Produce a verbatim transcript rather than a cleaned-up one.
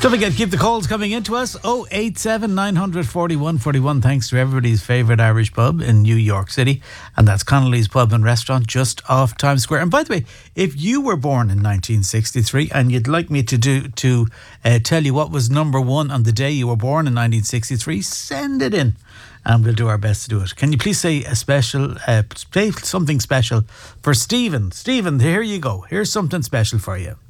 Don't forget, keep the calls coming in to us. oh eight seven, nine four one, four one. Thanks to everybody's favourite Irish pub in New York City. And that's Connolly's Pub and Restaurant just off Times Square. And by the way, if you were born in nineteen sixty-three and you'd like me to do to uh, tell you what was number one on the day you were born in nineteen sixty-three, send it in and we'll do our best to do it. Can you please say a special, uh, say something special for Stephen? Stephen, here you go. Here's something special for you.